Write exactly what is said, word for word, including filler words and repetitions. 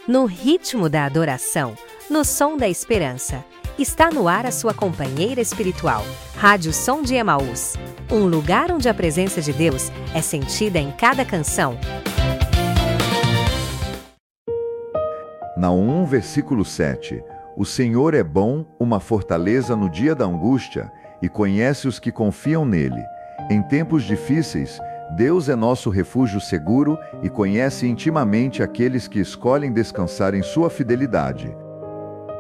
No ritmo da adoração, no som da esperança. Está no ar a sua companheira espiritual, Rádio Som de Emaús. Um lugar onde a presença de Deus é sentida em cada canção. Naum, versículo sete. O Senhor é bom, uma fortaleza no dia da angústia, e conhece os que confiam nele. Em tempos difíceis, Deus é nosso refúgio seguro e conhece intimamente aqueles que escolhem descansar em sua fidelidade.